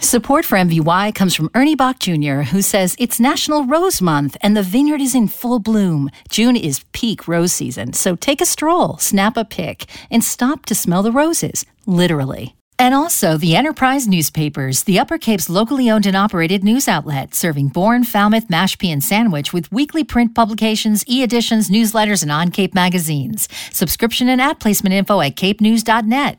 Support for MVY comes from Ernie Bach Jr., who says it's National Rose Month and the vineyard is in full bloom. June is peak rose season, so take a stroll, snap a pic, and stop to smell the roses, literally. And also the Enterprise Newspapers, the Upper Cape's locally owned and operated news outlet, serving Bourne, Falmouth, Mashpee, and Sandwich with weekly print publications, e-editions, newsletters, and on-Cape magazines. Subscription and ad placement info at capenews.net.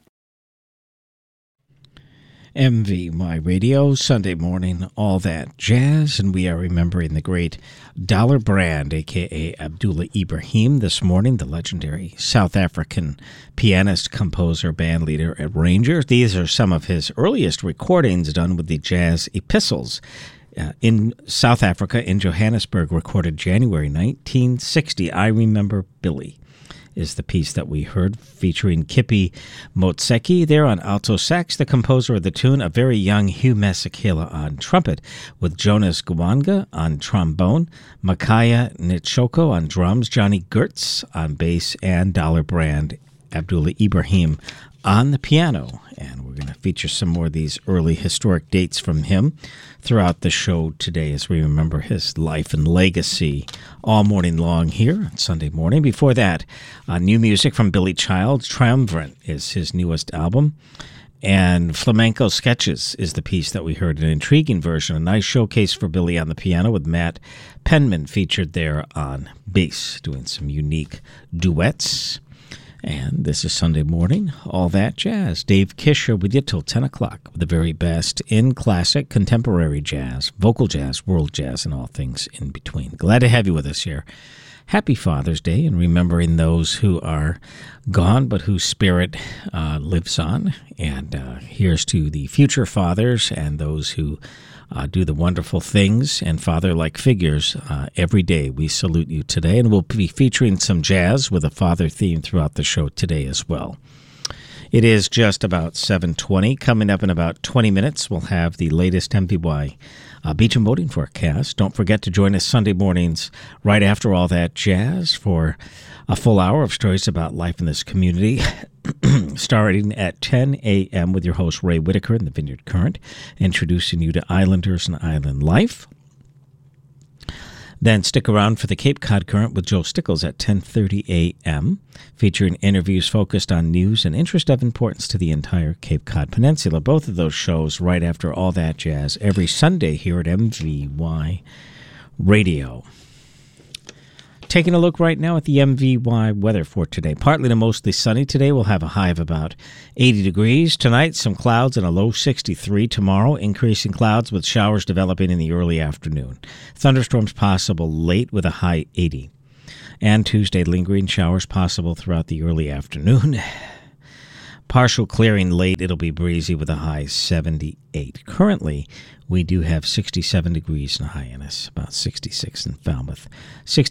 MVY Radio, Sunday morning, all that jazz, and we are remembering the great Dollar Brand, a.k.a. Abdullah Ibrahim, this morning, the legendary South African pianist, composer, bandleader, arranger. These are some of his earliest recordings done with the Jazz Epistles. In South Africa, in Johannesburg, recorded January 1960, I Remember Billy is the piece that we heard, featuring Kippie Motseki there on alto sax, the composer of the tune, a very young Hugh Masekela on trumpet, with Jonas Gwanga on trombone, Makaya Nitshoko on drums, Johnny Gertz on bass, and Dollar Brand Abdullah Ibrahim on the piano. And we're going to feature some more of these early historic dates from him throughout the show today as we remember his life and legacy all morning long here on Sunday morning. Before that, new music from Billy Childs. Triumvirate is his newest album. And Flamenco Sketches is the piece that we heard, an intriguing version, a nice showcase for Billy on the piano with Matt Penman featured there on bass, doing some unique duets. And this is Sunday morning, all that jazz. Dave Kisher with you till 10 o'clock with the very best in classic, contemporary jazz, vocal jazz, world jazz, and all things in between. Glad to have you with us here. Happy Father's Day, and remembering those who are gone but whose spirit lives on. And here's to the future fathers and those who do the wonderful things and father-like figures every day. We salute you today, and we'll be featuring some jazz with a father theme throughout the show today as well. It is just about 7:20. Coming up in about 20 minutes, we'll have the latest MVY beach and boating forecast. Don't forget to join us Sunday mornings right after all that jazz for a full hour of stories about life in this community, starting at 10 a.m. with your host, Ray Whitaker in the Vineyard Current, introducing you to Islanders and Island life. Then stick around for the Cape Cod Current with Joe Stickles at 10:30 a.m., featuring interviews focused on news and interest of importance to the entire Cape Cod Peninsula. Both of those shows right after all that jazz every Sunday here at MVY Radio. Taking a look right now at the MVY weather for today. Partly to mostly sunny today. We'll have a high of about 80 degrees. Tonight, some clouds and a low 63. Tomorrow, increasing clouds with showers developing in the early afternoon. Thunderstorms possible late with a high 80. And Tuesday, lingering showers possible throughout the early afternoon. Partial clearing late. It'll be breezy with a high 78. Currently, we do have 67 degrees in Hyannis, about 66 in Falmouth.